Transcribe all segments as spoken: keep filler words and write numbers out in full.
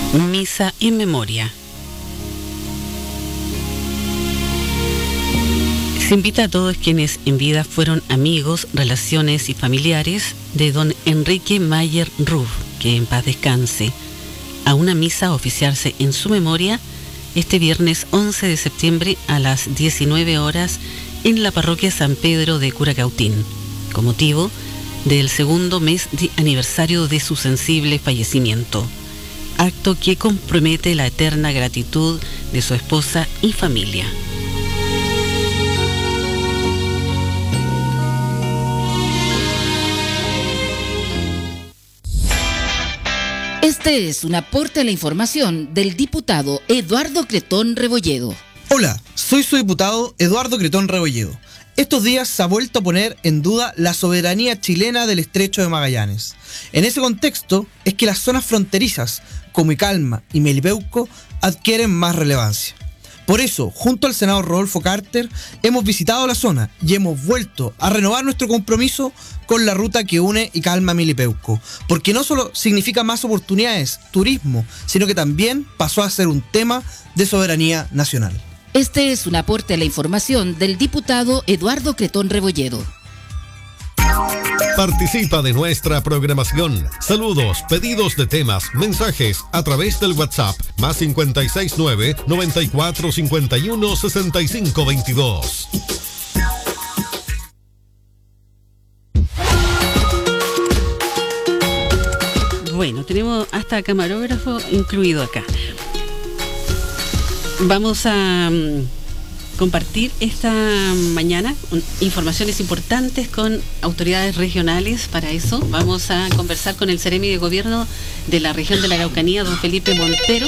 Misa en memoria. Se invita a todos quienes en vida fueron amigos, relaciones y familiares de don Enrique Mayer Ruf, que en paz descanse, a una misa a oficiarse en su memoria este viernes once de septiembre a las diecinueve horas en la parroquia San Pedro de Curacautín, con motivo del segundo mes de aniversario de su sensible fallecimiento, acto que compromete la eterna gratitud de su esposa y familia. Este es un aporte a la información del diputado Eduardo Cretón Rebolledo. Hola, soy su diputado Eduardo Cretón Rebolledo. Estos días se ha vuelto a poner en duda la soberanía chilena del Estrecho de Magallanes. En ese contexto es que las zonas fronterizas como Icalma y Melipeuco adquieren más relevancia. Por eso, junto al senador Rodolfo Carter, hemos visitado la zona y hemos vuelto a renovar nuestro compromiso con la ruta que une Icalma a Melipeuco, porque no solo significa más oportunidades, turismo, sino que también pasó a ser un tema de soberanía nacional. Este es un aporte a la información del diputado Eduardo Cretón Rebolledo. Participa de nuestra programación. Saludos, pedidos de temas, mensajes a través del WhatsApp más cinco seis nueve, noventa y cuatro, cincuenta y uno, sesenta y cinco veintidós. Bueno, tenemos hasta camarógrafo incluido acá. Vamos a um, compartir esta mañana un, informaciones importantes con autoridades regionales. Para eso vamos a conversar con el Seremi de Gobierno de la región de la Araucanía, don Felipe Montero,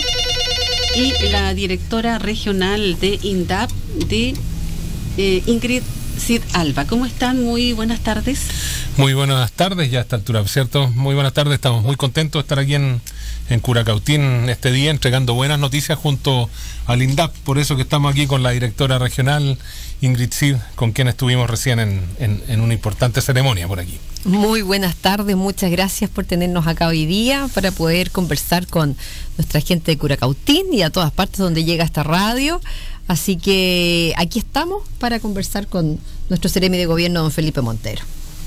y la directora regional de INDAP, de eh, Ingrid Cid Alba. ¿Cómo están? Muy buenas tardes. Muy buenas tardes, ya a esta altura, ¿cierto? Muy buenas tardes, estamos muy contentos de estar aquí en, en Curacautín este día, entregando buenas noticias junto al INDAP, por eso que estamos aquí con la directora regional Ingrid Cid, con quien estuvimos recién en, en, en una importante ceremonia por aquí. Muy buenas tardes, muchas gracias por tenernos acá hoy día para poder conversar con nuestra gente de Curacautín y a todas partes donde llega esta radio. Así que aquí estamos para conversar con nuestro Seremi de Gobierno, don Felipe Montero.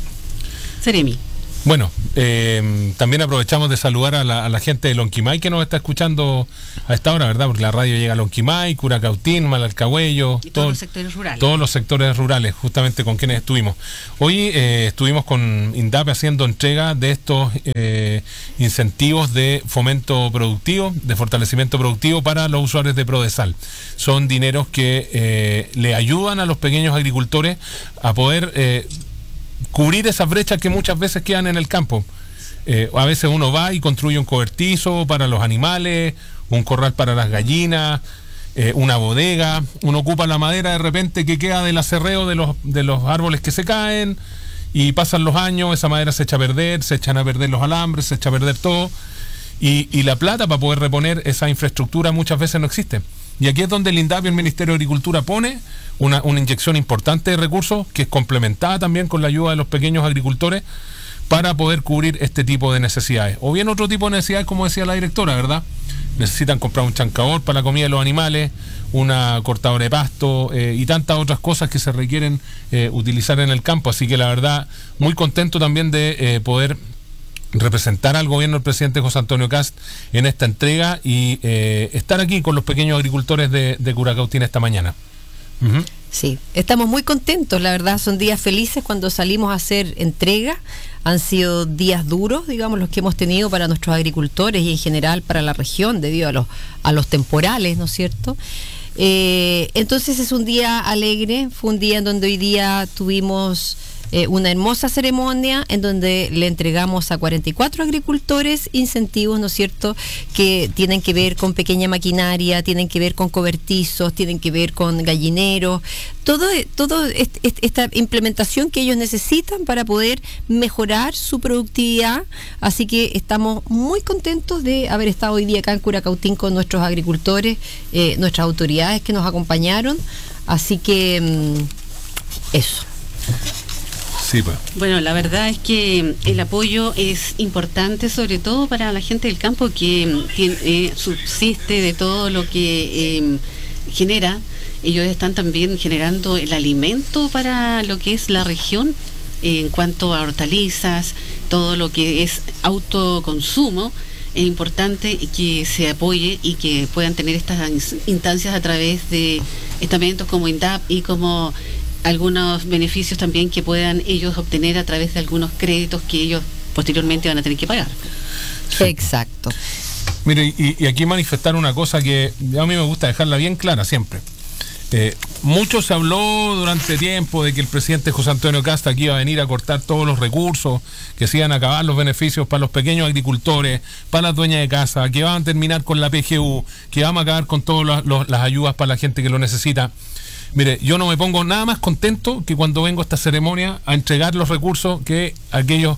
Seremi. Bueno, eh, también aprovechamos de saludar a la, a la gente de Lonquimay que nos está escuchando a esta hora, ¿verdad? Porque la radio llega a Lonquimay, Curacautín, Malalcahuello, y todos todo, los sectores rurales. Todos los sectores rurales, justamente con quienes estuvimos. Hoy eh, estuvimos con INDAP haciendo entrega de estos eh, incentivos de fomento productivo, de fortalecimiento productivo para los usuarios de Prodesal. Son dineros que eh, le ayudan a los pequeños agricultores a poder Eh, cubrir esas brechas que muchas veces quedan en el campo. Eh, a veces uno va y construye un cobertizo para los animales, un corral para las gallinas, eh, una bodega, uno ocupa la madera de repente que queda del acerreo de los, de los árboles que se caen, y pasan los años, esa madera se echa a perder, se echan a perder los alambres, se echa a perder todo, y, y la plata para poder reponer esa infraestructura muchas veces no existe. Y aquí es donde el INDAP y el Ministerio de Agricultura pone una, una inyección importante de recursos, que es complementada también con la ayuda de los pequeños agricultores, para poder cubrir este tipo de necesidades. O bien otro tipo de necesidades, como decía la directora, ¿verdad? Necesitan comprar un chancador para la comida de los animales, una cortadora de pasto eh, y tantas otras cosas que se requieren eh, utilizar en el campo. Así que la verdad, muy contento también de eh, poder representar al gobierno del presidente José Antonio Kast en esta entrega y eh, estar aquí con los pequeños agricultores de, de Curacautín esta mañana. Uh-huh. Sí, estamos muy contentos, la verdad, son días felices cuando salimos a hacer entrega. Han sido días duros, digamos, los que hemos tenido para nuestros agricultores y en general para la región debido a los, a los temporales, ¿no es cierto? Eh, entonces es un día alegre, fue un día en donde hoy día tuvimos Eh, una hermosa ceremonia en donde le entregamos a cuarenta y cuatro agricultores incentivos, ¿no es cierto?, que tienen que ver con pequeña maquinaria, tienen que ver con cobertizos, tienen que ver con gallineros, todo, todo est- est- esta implementación que ellos necesitan para poder mejorar su productividad. Así que estamos muy contentos de haber estado hoy día acá en Curacautín con nuestros agricultores, eh, nuestras autoridades que nos acompañaron. Así que mmm, eso. Sí, pues. Bueno, la verdad es que el apoyo es importante, sobre todo para la gente del campo que, que eh, subsiste de todo lo que eh, genera. Ellos están también generando el alimento para lo que es la región, eh, en cuanto a hortalizas, todo lo que es autoconsumo. Es importante que se apoye y que puedan tener estas instancias a través de estamentos como INDAP y como algunos beneficios también que puedan ellos obtener a través de algunos créditos que ellos posteriormente van a tener que pagar. Sí. Exacto. Mire, y, y aquí manifestar una cosa que a mí me gusta dejarla bien clara siempre. Eh, mucho se habló durante tiempo de que el presidente José Antonio Kast aquí iba a venir a cortar todos los recursos, que se iban a acabar los beneficios para los pequeños agricultores, para las dueñas de casa, que iban a terminar con la P G U, que vamos a acabar con todas las ayudas para la gente que lo necesita. Mire, yo no me pongo nada más contento que cuando vengo a esta ceremonia a entregar los recursos que aquellos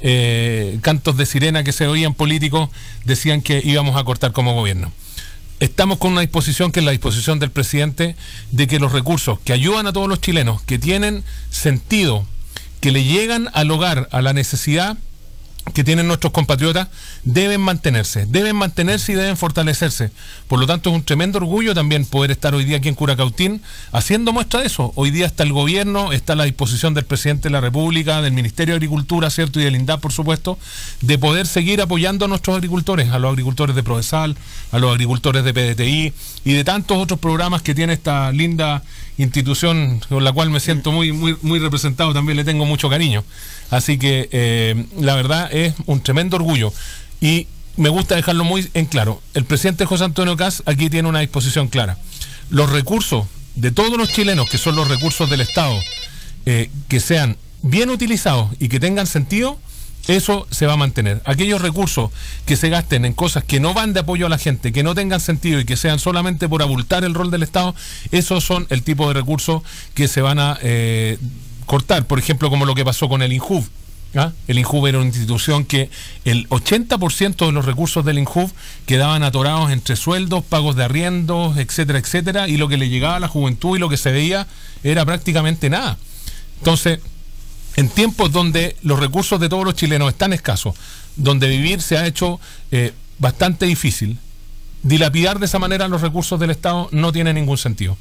eh, cantos de sirena que se oían políticos decían que íbamos a cortar como gobierno. Estamos con una disposición que es la disposición del presidente de que los recursos que ayudan a todos los chilenos, que tienen sentido, que le llegan al hogar, a la necesidad que tienen nuestros compatriotas, deben mantenerse, deben mantenerse y deben fortalecerse. Por lo tanto, es un tremendo orgullo también poder estar hoy día aquí en Curacautín haciendo muestra de eso. Hoy día está el gobierno, está a la disposición del presidente de la República, del Ministerio de Agricultura, ¿cierto? Y del INDAP, por supuesto, de poder seguir apoyando a nuestros agricultores, a los agricultores de Prodesal, a los agricultores de P D T I y de tantos otros programas que tiene esta linda institución con la cual me siento muy, muy, muy representado, también le tengo mucho cariño. Así que eh, la verdad es un tremendo orgullo y me gusta dejarlo muy en claro. El presidente José Antonio Kast aquí tiene una disposición clara. Los recursos de todos los chilenos, que son los recursos del Estado, eh, que sean bien utilizados y que tengan sentido, eso se va a mantener. Aquellos recursos que se gasten en cosas que no van de apoyo a la gente, que no tengan sentido y que sean solamente por abultar el rol del Estado, esos son el tipo de recursos que se van a eh, cortar. Por ejemplo, como lo que pasó con el INJUV. ¿Ah? El INJUV era una institución que el ochenta por ciento de los recursos del INJUV quedaban atorados entre sueldos, pagos de arriendos, etcétera, etcétera, y lo que le llegaba a la juventud y lo que se veía era prácticamente nada. Entonces, en tiempos donde los recursos de todos los chilenos están escasos, donde vivir se ha hecho eh, bastante difícil, dilapidar de esa manera los recursos del Estado no tiene ningún sentido.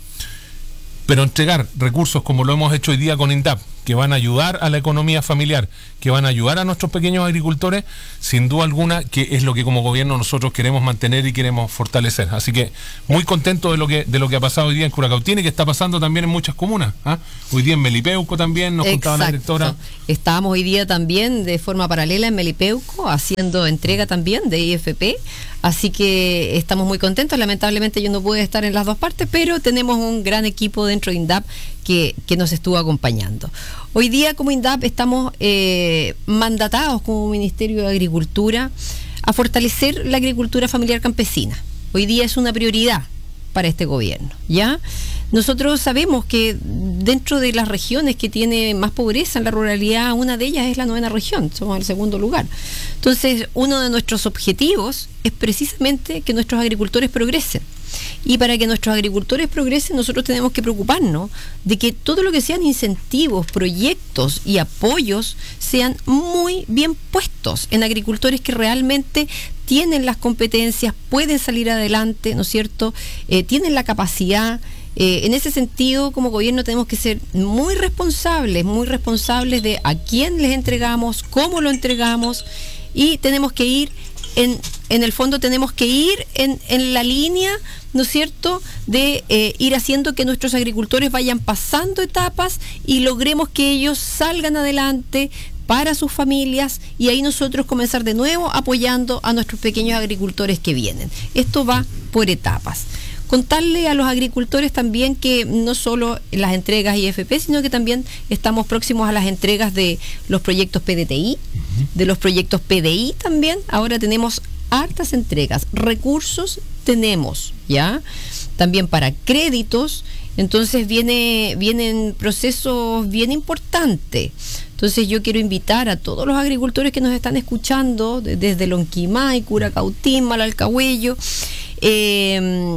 Pero entregar recursos como lo hemos hecho hoy día con INDAP, que van a ayudar a la economía familiar, que van a ayudar a nuestros pequeños agricultores, sin duda alguna, que es lo que como gobierno nosotros queremos mantener y queremos fortalecer. Así que muy contento de lo que de lo que ha pasado hoy día en Curacautín y que está pasando también en muchas comunas. ¿Ah? Hoy día en Melipeuco también nos contaba la directora. Estábamos hoy día también de forma paralela en Melipeuco haciendo entrega también de I F P. Así que estamos muy contentos. Lamentablemente yo no pude estar en las dos partes, pero tenemos un gran equipo dentro de INDAP que, que nos estuvo acompañando. Hoy día como INDAP estamos eh, mandatados como Ministerio de Agricultura a fortalecer la agricultura familiar campesina. Hoy día es una prioridad para este gobierno, ¿ya? Nosotros sabemos que dentro de las regiones que tiene más pobreza en la ruralidad, una de ellas es la novena región, somos el segundo lugar. Entonces, uno de nuestros objetivos es precisamente que nuestros agricultores progresen. Y para que nuestros agricultores progresen, nosotros tenemos que preocuparnos de que todo lo que sean incentivos, proyectos y apoyos sean muy bien puestos en agricultores que realmente tienen las competencias, pueden salir adelante, ¿no es cierto? Eh, tienen la capacidad. Eh, en ese sentido, como gobierno tenemos que ser muy responsables, muy responsables de a quién les entregamos, cómo lo entregamos, y tenemos que ir, en, en el fondo tenemos que ir en, en la línea, ¿no es cierto?, de eh, ir haciendo que nuestros agricultores vayan pasando etapas y logremos que ellos salgan adelante para sus familias, y ahí nosotros comenzar de nuevo apoyando a nuestros pequeños agricultores que vienen. Esto va por etapas. Contarle a los agricultores también que no solo las entregas I F P, sino que también estamos próximos a las entregas de los proyectos P D T I, de los proyectos P D I también. Ahora tenemos hartas entregas, recursos tenemos, ¿ya? También para créditos, entonces viene, vienen procesos bien importantes. Entonces yo quiero invitar a todos los agricultores que nos están escuchando, desde Lonquimay, Curacautín, Malalcahuello, eh,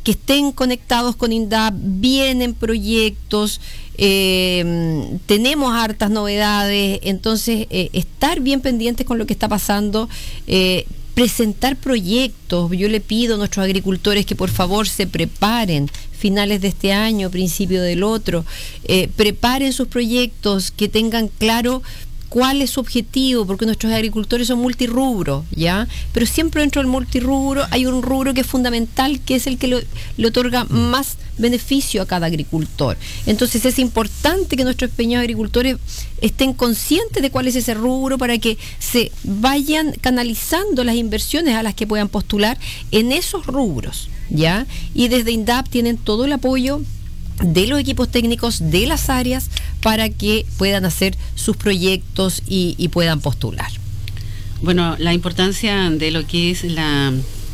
que estén conectados con INDAP, vienen proyectos, eh, tenemos hartas novedades, entonces eh, estar bien pendientes con lo que está pasando, eh, presentar proyectos. Yo le pido a nuestros agricultores que por favor se preparen, finales de este año, principio del otro, eh, preparen sus proyectos, que tengan claro cuál es su objetivo, porque nuestros agricultores son multirrubros, ¿ya? Pero siempre dentro del multirrubro hay un rubro que es fundamental, que es el que lo, le otorga más beneficio a cada agricultor. Entonces es importante que nuestros pequeños agricultores estén conscientes de cuál es ese rubro para que se vayan canalizando las inversiones a las que puedan postular en esos rubros, ¿ya? Y desde INDAP tienen todo el apoyo de los equipos técnicos de las áreas para que puedan hacer sus proyectos y, y puedan postular. Bueno, la importancia de lo que es la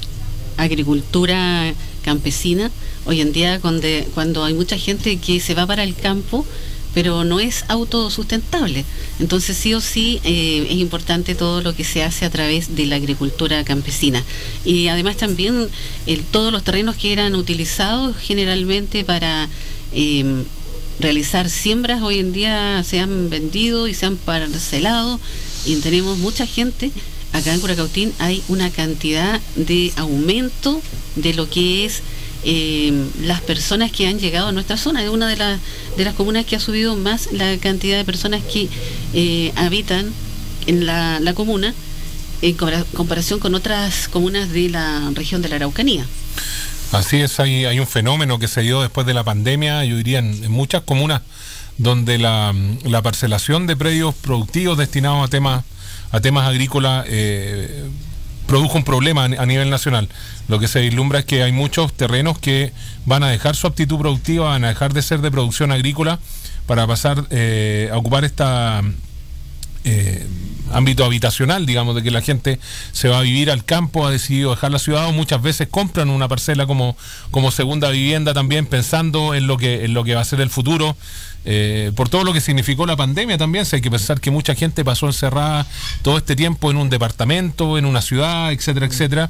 agricultura campesina hoy en día, cuando, cuando hay mucha gente que se va para el campo pero no es autosustentable, entonces sí o sí eh, es importante todo lo que se hace a través de la agricultura campesina. Y además también el, todos los terrenos que eran utilizados generalmente para eh, realizar siembras hoy en día se han vendido y se han parcelado, y tenemos mucha gente. Acá en Curacautín hay una cantidad de aumento de lo que es eh, las personas que han llegado a nuestra zona. Es una de, la, de las comunas que ha subido más la cantidad de personas que eh, habitan en la, la comuna en comparación con otras comunas de la región de la Araucanía. Así es, hay, hay un fenómeno que se dio después de la pandemia, yo diría en, en muchas comunas donde la, la parcelación de predios productivos destinados a temas a temas agrícolas eh, produjo un problema a nivel nacional. Lo que se vislumbra es que hay muchos terrenos que van a dejar su aptitud productiva, van a dejar de ser de producción agrícola para pasar eh, a ocupar esta eh, ámbito habitacional, digamos, de que la gente se va a vivir al campo, ha decidido dejar la ciudad, o muchas veces compran una parcela como, como segunda vivienda también, pensando en lo que, en lo que va a ser el futuro. Eh, por todo lo que significó la pandemia también, si hay que pensar que mucha gente pasó encerrada todo este tiempo en un departamento, en una ciudad, etcétera, etcétera,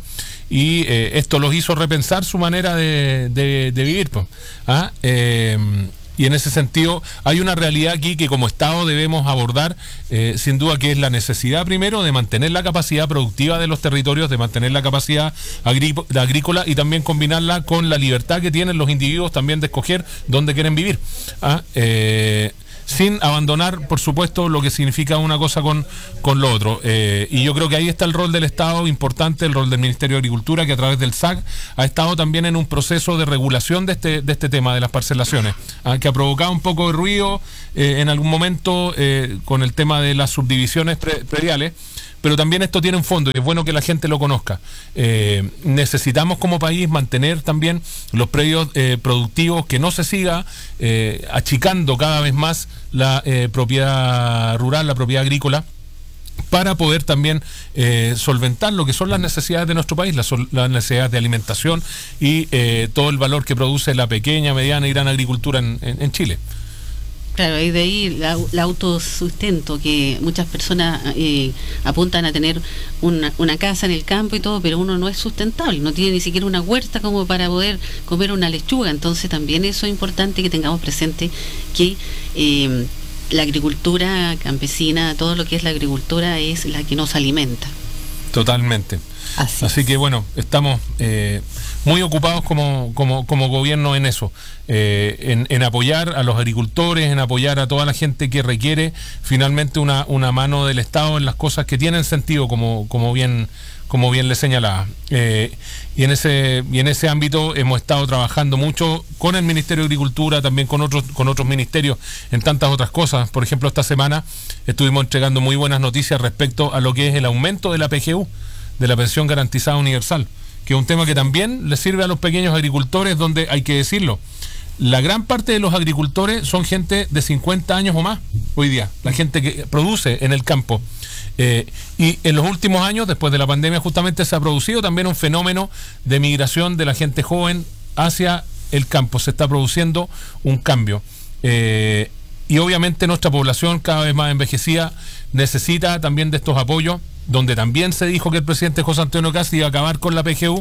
y eh, esto los hizo repensar su manera de, de, de vivir, pues. ¿Ah? Eh, y en ese sentido hay una realidad aquí que como Estado debemos abordar, eh, sin duda, que es la necesidad primero de mantener la capacidad productiva de los territorios, de mantener la capacidad agrícola y también combinarla con la libertad que tienen los individuos también de escoger dónde quieren vivir. ¿Ah? Eh, sin abandonar, por supuesto, lo que significa una cosa con, con lo otro. Eh, y yo creo que ahí está el rol del Estado importante, el rol del Ministerio de Agricultura, que a través del S A C ha estado también en un proceso de regulación de este, de este tema de las parcelaciones, ¿ah? Que ha provocado un poco de ruido eh, en algún momento eh, con el tema de las subdivisiones pre prediales. Pero también esto tiene un fondo y es bueno que la gente lo conozca. Eh, necesitamos como país mantener también los predios eh, productivos, que no se siga eh, achicando cada vez más la eh, propiedad rural, la propiedad agrícola, para poder también eh, solventar lo que son las necesidades de nuestro país, las, las necesidades de alimentación y eh, todo el valor que produce la pequeña, mediana y gran agricultura en, en, en Chile. Claro, y de ahí la, la autosustento, que muchas personas eh, apuntan a tener una, una casa en el campo y todo, pero uno no es sustentable, no tiene ni siquiera una huerta como para poder comer una lechuga. Entonces también eso es importante que tengamos presente, que eh, la agricultura campesina, todo lo que es la agricultura, es la que nos alimenta. Totalmente. Así, Así que bueno, estamos eh, muy ocupados como, como, como gobierno en eso, eh, en, en apoyar a los agricultores, en apoyar a toda la gente que requiere finalmente una, una mano del Estado en las cosas que tienen sentido, como, como bien como bien le señalaba. Eh, y en ese y en ese ámbito hemos estado trabajando mucho con el Ministerio de Agricultura, también con otros con otros ministerios en tantas otras cosas. Por ejemplo, esta semana estuvimos entregando muy buenas noticias respecto a lo que es el aumento de la P G U, de la Pensión Garantizada Universal, que es un tema que también le sirve a los pequeños agricultores, donde hay que decirlo, la gran parte de los agricultores son gente de cincuenta años o más hoy día, la gente que produce en el campo. Eh, y en los últimos años, después de la pandemia, justamente se ha producido también un fenómeno de migración de la gente joven hacia el campo. Se está produciendo un cambio. Eh, y obviamente nuestra población, cada vez más envejecida, necesita también de estos apoyos, donde también se dijo que el presidente José Antonio Kast iba a acabar con la P G U,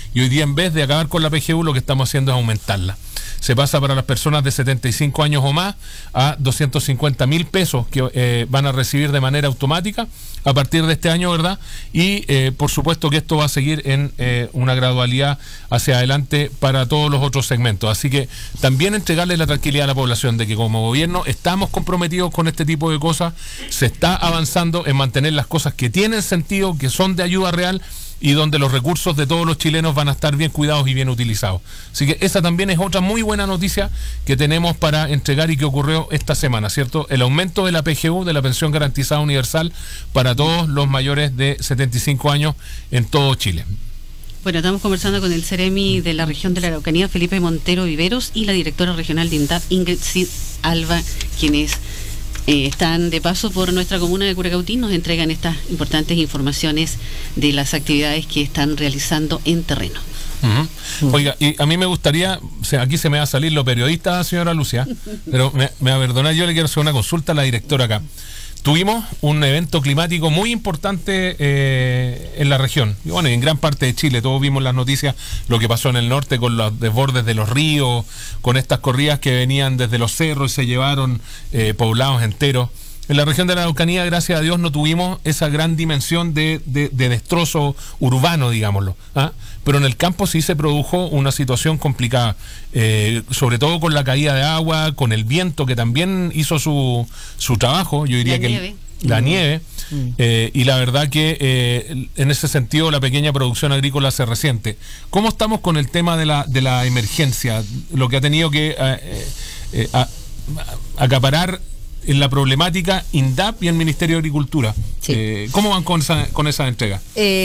y hoy día en vez de acabar con la P G U lo que estamos haciendo es aumentarla. Se pasa para las personas de setenta y cinco años o más a doscientos cincuenta mil pesos que eh, van a recibir de manera automática a partir de este año, ¿verdad? Y eh, por supuesto que esto va a seguir en eh, una gradualidad hacia adelante para todos los otros segmentos. Así que también entregarle la tranquilidad a la población de que como gobierno estamos comprometidos con este tipo de cosas, se está avanzando en mantener las cosas que tienen sentido, que son de ayuda real, y donde los recursos de todos los chilenos van a estar bien cuidados y bien utilizados. Así que esa también es otra muy buena noticia que tenemos para entregar y que ocurrió esta semana, ¿cierto? El aumento de la P G U, de la Pensión Garantizada Universal, para todos los mayores de setenta y cinco años en todo Chile. Bueno, estamos conversando con el Ceremi de la región de la Araucanía, Felipe Montero Viveros, y la directora regional de INDAP, Ingrid Cid Alba, quienes Eh, están de paso por nuestra comuna de Curacautín, nos entregan estas importantes informaciones de las actividades que están realizando en terreno. Uh-huh. Oiga, y a mí me gustaría, o sea, aquí se me va a salir lo periodista, señora Lucia, pero me, me va a perdonar, yo le quiero hacer una consulta a la directora acá. Tuvimos un evento climático muy importante eh, en la región, y bueno, en gran parte de Chile. Todos vimos las noticias, lo que pasó en el norte con los desbordes de los ríos, con estas corridas que venían desde los cerros y se llevaron eh, poblados enteros. En la región de la Araucanía, gracias a Dios, no tuvimos esa gran dimensión de, de, de destrozo urbano, digámoslo, ¿ah? Pero en el campo sí se produjo una situación complicada, eh, sobre todo con la caída de agua, con el viento que también hizo su, su trabajo, yo diría la que nieve. El, la mm. nieve, mm. eh, y la verdad que eh, en ese sentido la pequeña producción agrícola se resiente. ¿Cómo estamos con el tema de la, de la emergencia? Lo que ha tenido que eh, eh, a, a, acaparar en la problemática INDAP y el Ministerio de Agricultura. Sí. Eh, ¿Cómo van con esa, con esa entrega?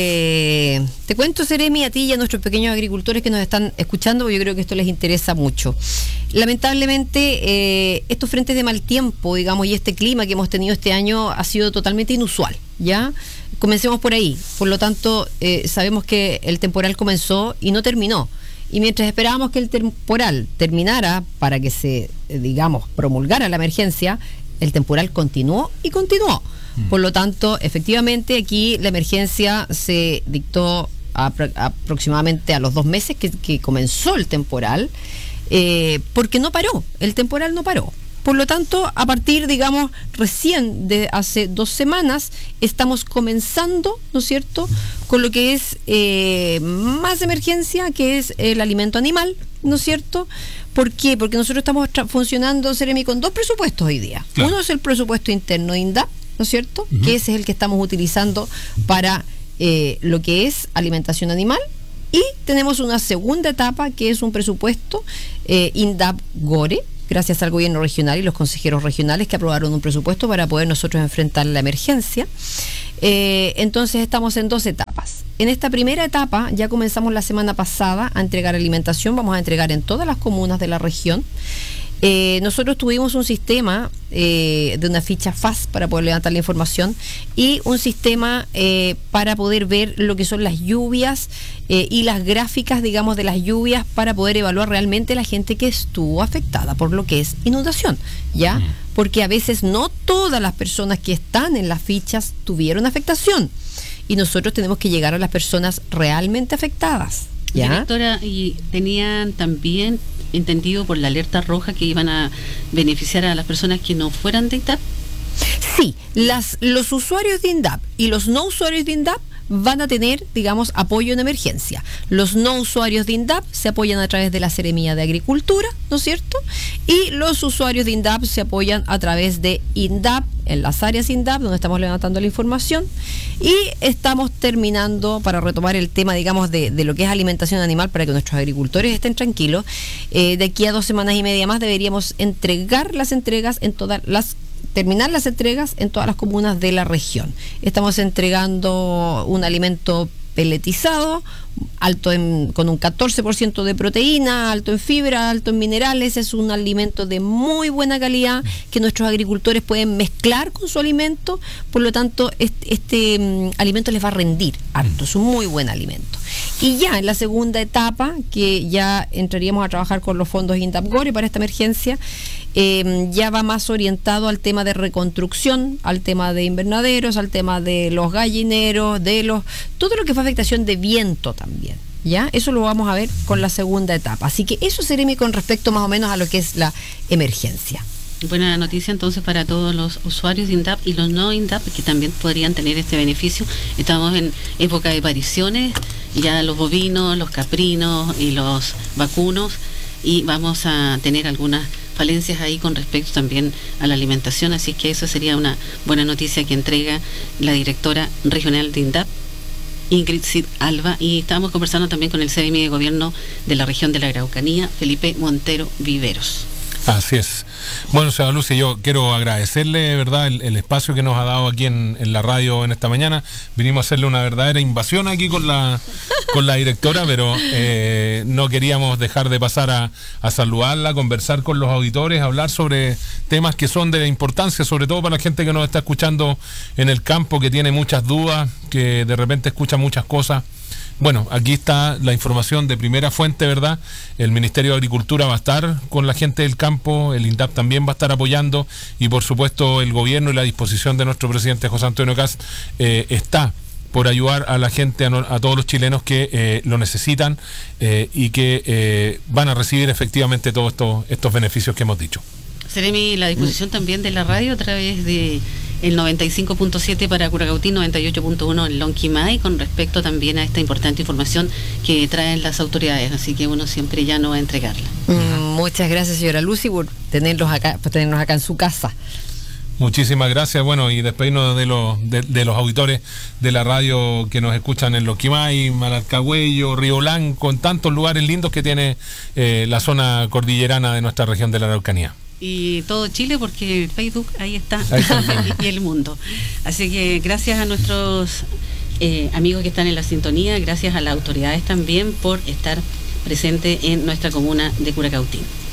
Eh, te cuento, Ceremi, a ti y a nuestros pequeños agricultores que nos están escuchando, porque yo creo que esto les interesa mucho. Lamentablemente, eh, estos frentes de mal tiempo, digamos, y este clima que hemos tenido este año ha sido totalmente inusual, ¿ya? Comencemos por ahí. Por lo tanto, eh, sabemos que el temporal comenzó y no terminó. Y mientras esperábamos que el temporal terminara para que se, digamos, promulgara la emergencia, el temporal continuó y continuó. Mm. Por lo tanto, efectivamente, aquí la emergencia se dictó apro- aproximadamente a los dos meses que, que comenzó el temporal, eh, porque no paró, el temporal no paró. Por lo tanto, a partir, digamos, recién de hace dos semanas, estamos comenzando, ¿no es cierto?, con lo que es eh, más emergencia, que es el alimento animal, ¿no es cierto? ¿Por qué? Porque nosotros estamos tra- funcionando, Ceremi, con dos presupuestos hoy día. Claro. Uno es el presupuesto interno de INDAP, ¿no es cierto?, uh-huh. que ese es el que estamos utilizando para eh, lo que es alimentación animal. Y tenemos una segunda etapa, que es un presupuesto eh, INDAP-GORE, gracias al gobierno regional y los consejeros regionales que aprobaron un presupuesto para poder nosotros enfrentar la emergencia. Eh, entonces estamos en dos etapas. En esta primera etapa ya comenzamos la semana pasada a entregar alimentación, vamos a entregar en todas las comunas de la región. Eh, nosotros tuvimos un sistema eh, de una ficha F A S para poder levantar la información y un sistema eh, para poder ver lo que son las lluvias eh, y las gráficas, digamos, de las lluvias para poder evaluar realmente la gente que estuvo afectada por lo que es inundación, ¿ya? Mm. Porque a veces no todas las personas que están en las fichas tuvieron afectación y nosotros tenemos que llegar a las personas realmente afectadas, ¿ya? Directora, y tenían también entendido por la alerta roja que iban a beneficiar a las personas que no fueran de INDAP. Sí, las, los usuarios de INDAP y los no usuarios de INDAP van a tener, digamos, apoyo en emergencia. Los no usuarios de INDAP se apoyan a través de la Seremía de Agricultura, ¿no es cierto? Y los usuarios de INDAP se apoyan a través de INDAP, en las áreas INDAP, donde estamos levantando la información. Y estamos terminando, para retomar el tema, digamos, de, de lo que es alimentación animal, para que nuestros agricultores estén tranquilos. Eh, de aquí a dos semanas y media más deberíamos entregar las entregas en todas las terminar las entregas en todas las comunas de la región. Estamos entregando un alimento peletizado, alto en, con un catorce por ciento de proteína, alto en fibra, alto en minerales. Es un alimento de muy buena calidad que nuestros agricultores pueden mezclar con su alimento. Por lo tanto, este, este um, alimento les va a rendir harto. Es un muy buen alimento. Y ya en la segunda etapa, que ya entraríamos a trabajar con los fondos INDAP-GORE para esta emergencia, eh, ya va más orientado al tema de reconstrucción, al tema de invernaderos, al tema de los gallineros, de los todo lo que fue afectación de viento también, ¿Ya? Eso lo vamos a ver con la segunda etapa. Así que eso, Seremi, con respecto más o menos a lo que es la emergencia. Buena noticia entonces para todos los usuarios de INDAP y los no INDAP que también podrían tener este beneficio. Estamos en época de pariciones, ya los bovinos, los caprinos y los vacunos, y vamos a tener algunas falencias ahí con respecto también a la alimentación, así que eso sería una buena noticia que entrega la directora regional de INDAP, Ingrid Cid Alba, y estábamos conversando también con el C D M I de Gobierno de la región de la Araucanía, Felipe Montero Viveros. Así es. Bueno, señora Lucy, yo quiero agradecerle, ¿verdad?, el, el espacio que nos ha dado aquí en, en la radio en esta mañana. Vinimos a hacerle una verdadera invasión aquí con la con la directora, pero eh, no queríamos dejar de pasar a, a saludarla, conversar con los auditores, hablar sobre temas que son de importancia, sobre todo para la gente que nos está escuchando en el campo, que tiene muchas dudas, que de repente escucha muchas cosas. Bueno, aquí está la información de primera fuente, ¿verdad? El Ministerio de Agricultura va a estar con la gente del campo, el INDAP también va a estar apoyando, y por supuesto el gobierno y la disposición de nuestro presidente José Antonio Kast eh, está por ayudar a la gente, a, no, a todos los chilenos que eh, lo necesitan eh, y que eh, van a recibir efectivamente todos estos, estos beneficios que hemos dicho. Seremi, la disposición también de la radio a través de el noventa y cinco punto siete para Curacautín, noventa y ocho punto uno en Lonquimay, con respecto también a esta importante información que traen las autoridades, así que uno siempre ya no va a entregarla. Mm, muchas gracias, señora Lucy, por tenerlos acá, por tenernos acá en su casa. Muchísimas gracias, bueno, y despedirnos de los de, de los auditores de la radio que nos escuchan en Lonquimay, Malarcahuello, Río Blanco, en tantos lugares lindos que tiene eh, la zona cordillerana de nuestra región de la Araucanía. Y todo Chile, porque Facebook ahí está, ahí está. y, y el mundo. Así que gracias a nuestros eh, amigos que están en la sintonía, gracias a las autoridades también por estar presentes en nuestra comuna de Curacautín.